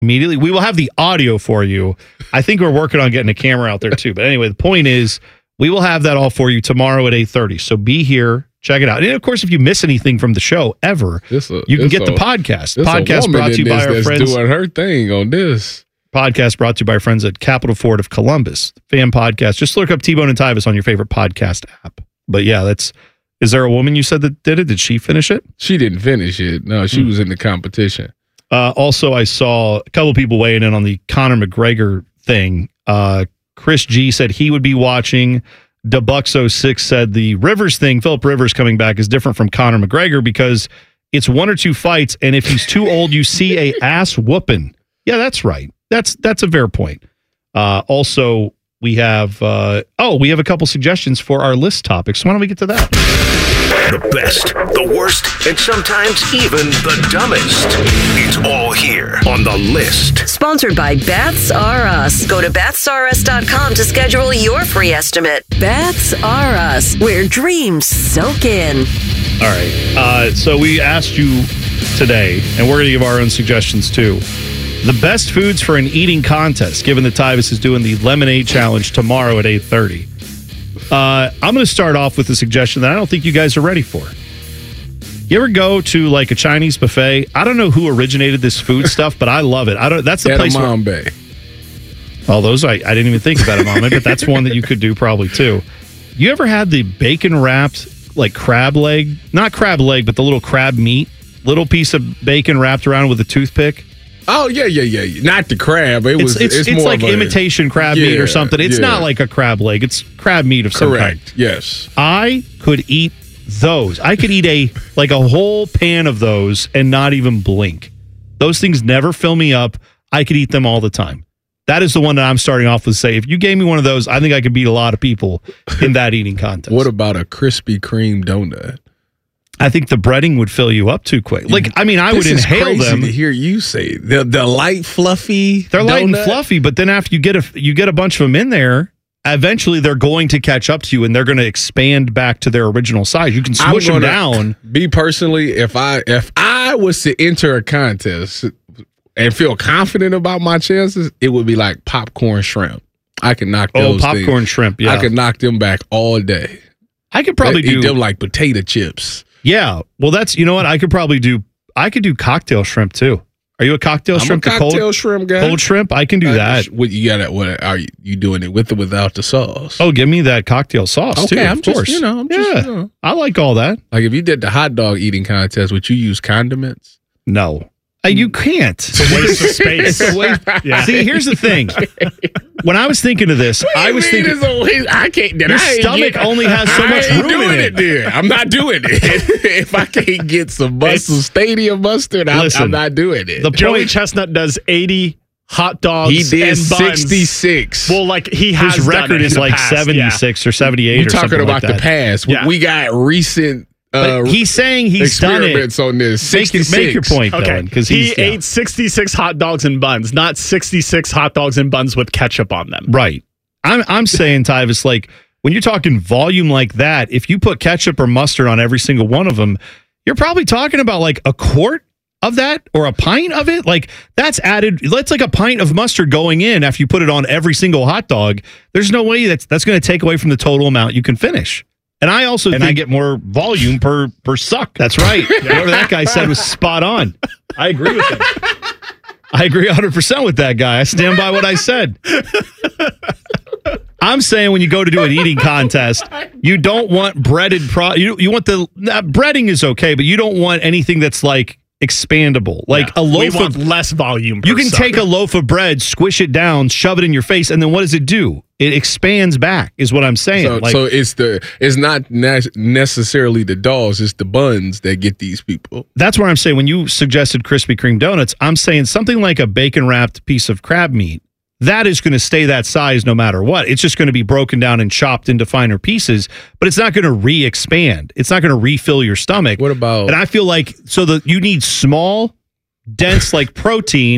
immediately. We will have the audio for you. I think we're working on getting a camera out there too. But anyway, the point is we will have that all for you tomorrow at 8:30. So be here. Check it out. And of course, if you miss anything from the show ever, you can get the podcast. Podcast brought to you by our friends. Doing her thing on this. Podcast brought to you by our friends at Capital Ford of Columbus. Fan podcast. Just look up T-Bone and Tyvis on your favorite podcast app. But yeah, is there a woman you said that did it? Did she finish it? She didn't finish it. No, she was in the competition. Also, I saw a couple people weighing in on the Conor McGregor thing. Chris G said he would be watching. DeBucks06 said the Rivers thing, Philip Rivers coming back, is different from Conor McGregor because it's 1 or 2 fights, and if he's too old, you see a ass whooping. Yeah, that's right. That's a fair point. Also, we have a couple suggestions for our list topics. So why don't we get to that? The best, the worst, and sometimes even the dumbest. It's all here on the list. Sponsored by Baths R Us. Go to bathsrus.com to schedule your free estimate. Baths R Us, where dreams soak in. All right. So we asked you today, and we're going to give our own suggestions too. The best foods for an eating contest, given that Tyvis is doing the Lemonade Challenge tomorrow at 8:30. I'm going to start off with a suggestion that I don't think you guys are ready for. You ever go to like a Chinese buffet? I don't know who originated this food stuff, but I love it. That's the place where... Oh, those I didn't even think about edamame, but that's one that you could do probably too. You ever had the bacon-wrapped like crab leg? Not crab leg, but the little crab meat. Little piece of bacon wrapped around with a toothpick. Oh, yeah. Not the crab. It's more like imitation crab meat or something. It's not like a crab leg. It's crab meat of some kind. Correct, yes. I could eat those. I could eat a whole pan of those and not even blink. Those things never fill me up. I could eat them all the time. That is the one that I'm starting off with. Say, if you gave me one of those, I think I could beat a lot of people in that eating contest. What about a Krispy Kreme donut? I think the breading would fill you up too quick. I would inhale them. To hear you say the light fluffy. They're light and fluffy, but then after you get a bunch of them in there, eventually they're going to catch up to you and they're going to expand back to their original size. You can smush them down. Me personally, if I was to enter a contest and feel confident about my chances, it would be like popcorn shrimp. I can knock those popcorn shrimp. Yeah, I could knock them back all day. I could probably eat them like potato chips. Yeah, well, you know what? I could do cocktail shrimp too. Are you a cocktail shrimp? I'm a cocktail shrimp guy. Cold shrimp? I can do that. What are you doing it with or without the sauce? Oh, give me that cocktail sauce too. Of course. I like all that. Like if you did the hot dog eating contest, would you use condiments? No. You can't. It's a waste of space. It's a waste. Yeah. See, here's the thing. When I was thinking of this, I was thinking, I can't. Your stomach only has so much room in it. Then. I'm not doing it. If I can't get some stadium mustard, I'm not doing it. Joey Chestnut does 80 hot dogs. He did and 66. Well, he has his record is like 76 or 78. We're talking about the past. Yeah. We got recent. But he's saying he's done it. On this. 66. Make your point, okay. Dylan, because he ate 66 hot dogs and buns, not 66 hot dogs and buns with ketchup on them. Right. I'm saying, Tyvis, like when you're talking volume like that, if you put ketchup or mustard on every single one of them, you're probably talking about like a quart of that or a pint of it. Like that's like a pint of mustard going in after you put it on every single hot dog. There's no way that's going to take away from the total amount you can finish. And I also think I get more volume per suck. That's right. Whatever that guy said was spot on. I agree with him. I agree 100% with that guy. I stand by what I said. I'm saying when you go to do an eating contest, you don't want breaded you want breading is okay, but you don't want anything that's like expandable. Like a loaf of less volume. You can take a loaf of bread, squish it down, shove it in your face, and then what does it do? It expands back, is what I'm saying. So it's not necessarily the dogs, it's the buns that get these people. That's what I'm saying. When you suggested Krispy Kreme donuts, I'm saying something like a bacon wrapped piece of crab meat. That is going to stay that size no matter what. It's just going to be broken down and chopped into finer pieces, but it's not going to re-expand. It's not going to refill your stomach. What about? And I feel like you need small, dense like protein,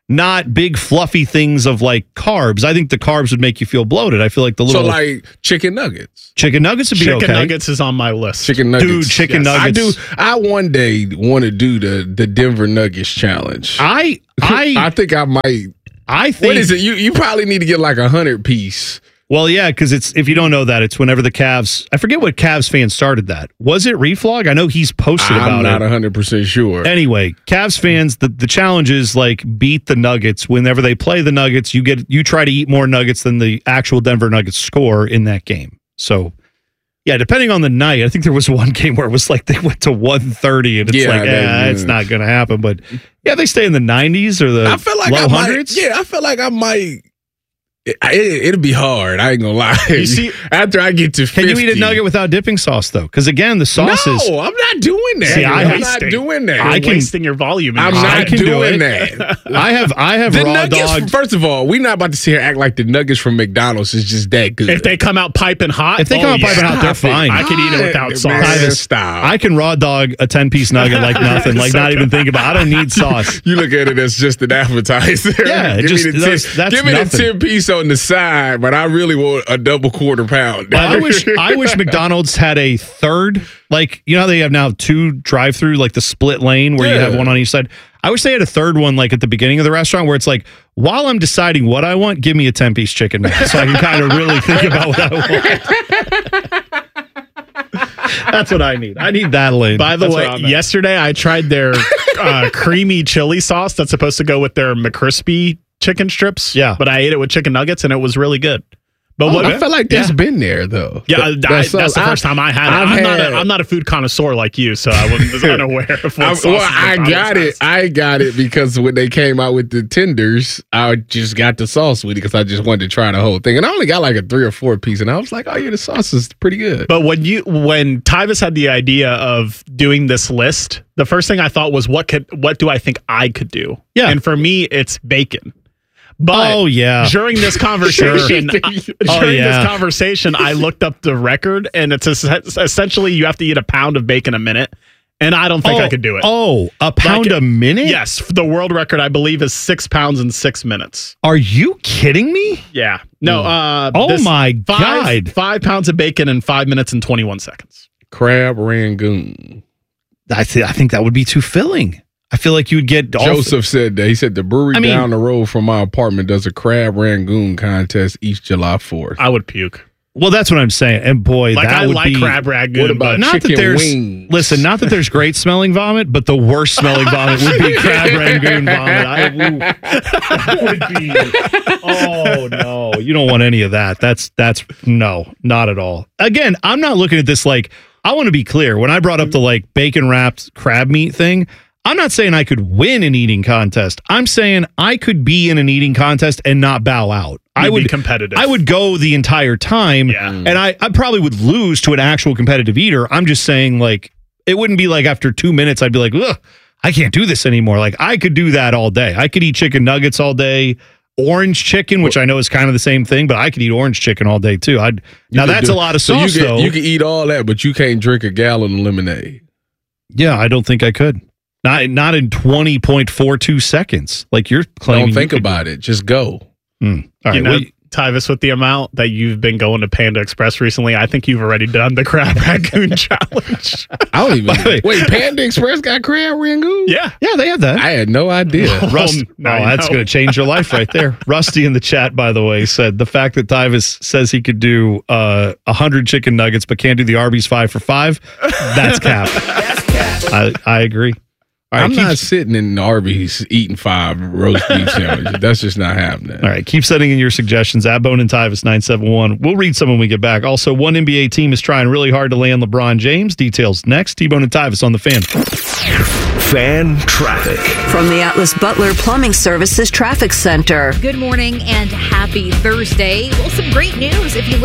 not big fluffy things of like carbs. I think the carbs would make you feel bloated. I feel like the little like chicken nuggets. Chicken nuggets would be okay. Chicken nuggets is on my list. Chicken nuggets. Dude, chicken nuggets. I one day want to do the Denver Nuggets challenge. I think I might. I think. What is it? You probably need to get like 100 piece. Well, yeah, because if you don't know that, it's whenever the Cavs. I forget what Cavs fan started that. Was it Reflog? I know he's posted about it. I'm not 100% sure. Anyway, Cavs fans, the challenge is like beat the Nuggets. Whenever they play the Nuggets, you try to eat more Nuggets than the actual Denver Nuggets score in that game. So, yeah, depending on the night, I think there was one game where it was like they went to 130, and it's it's not going to happen. But yeah, they stay in the 90s or the low hundreds. I feel like I might. It'll be hard. I ain't gonna lie. You see, after I get to 50. Can you eat a nugget without dipping sauce though? Because again, the sauce is. No, I'm not doing that. See, I'm not doing that. You're wasting your volume. I'm not doing that. I have the raw nuggets, dog. First of all, we're not about to sit here and act like the nuggets from McDonald's is just that good. If they come out piping hot, they're fine. I can eat it without sauce. Style. I can raw dog a 10-piece nugget like nothing, like not even think about it. I don't need sauce. You look at it as just an appetizer. Yeah, give me the 10-piece on the side, but I really want a double quarter pound. I wish McDonald's had a third, like, you know how they have now 2 drive-through, like the split lane where you have one on each side. I wish they had a third one, like at the beginning of the restaurant, where it's like, while I'm deciding what I want, give me a 10-piece chicken nugget, so I can kind of really think about what I want. That's what I need. I need that lane. By the way, yesterday I tried their creamy chili sauce that's supposed to go with their McCrispy chicken strips. Yeah. But I ate it with chicken nuggets and it was really good. But I feel like that's been there though. Yeah, that's the first time I had it. I'm not a food connoisseur like you, so I was unaware of what sauce. I got it because when they came out with the tenders, I just got the sauce with it because I just wanted to try the whole thing, and I only got like a 3 or 4 piece, and I was like, oh yeah, the sauce is pretty good. But when Tyvis had the idea of doing this list, the first thing I thought was, what do I think I could do? Yeah, and for me, it's bacon. But during this conversation, I looked up the record, and it's essentially you have to eat a pound of bacon a minute, and I don't think I could do it. Oh, a pound a minute? Yes, the world record I believe is 6 pounds in 6 minutes. Are you kidding me? Yeah. No. My God! 5 pounds of bacon in 5 minutes and 21 seconds. Crab Rangoon. I think that would be too filling. I feel like you would get... Joseph said that. He said the brewery down the road from my apartment does a crab rangoon contest each July 4th. I would puke. Well, that's what I'm saying. And boy, like, that would be... crab rangoon. What about chicken wings? Listen, not that there's great smelling vomit, but the worst smelling vomit would be crab rangoon vomit. That would be... Oh, no. You don't want any of that. That's no, not at all. Again, I'm not looking at this like... I want to be clear. When I brought up the like bacon-wrapped crab meat thing... I'm not saying I could win an eating contest. I'm saying I could be in an eating contest and not bow out. I would be competitive. I would go the entire time, and I probably would lose to an actual competitive eater. I'm just saying, like, it wouldn't be like after 2 minutes I'd be like, ugh, I can't do this anymore. Like, I could do that all day. I could eat chicken nuggets all day, orange chicken, which I know is kind of the same thing, but I could eat orange chicken all day too. Now that's a lot of sauce, though. You can eat all that, but you can't drink a gallon of lemonade. Yeah, I don't think I could. Not in 20.42 seconds. Like you're claiming. Don't think about it. Just go. All right. Tyvis, with the amount that you've been going to Panda Express recently, I think you've already done the crab rangoon challenge. I don't even. Wait, Panda Express got crab rangoon? Yeah, they had that. I had no idea. Rusty, that's going to change your life right there. Rusty in the chat, by the way, said the fact that Tyvis says he could do 100 chicken nuggets but can't do the Arby's 5 for $5. That's cap. That's cap. I agree. Right, I'm not sitting in Arby's eating 5 roast beef sandwiches. That's just not happening. All right, keep sending in your suggestions at Bone and Tyvis 971. We'll read some when we get back. Also, one NBA team is trying really hard to land LeBron James. Details next. T-Bone and Tyvis on the Fan. Fan traffic from the Atlas Butler Plumbing Services Traffic Center. Good morning and happy Thursday. Well, some great news if you